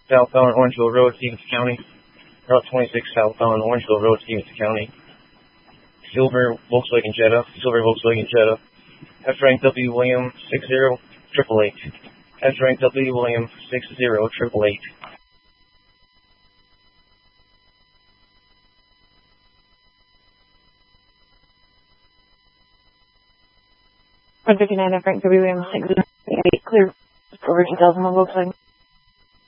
southbound Orangeville Road, Stevens County. Route 26 southbound Orangeville Road, Stevens County. Silver Volkswagen Jetta. F. Frank W. William 60888. F. Frank W. William 60888. 159 F. Frank W. William 608. Clear for details on the Volkswagen.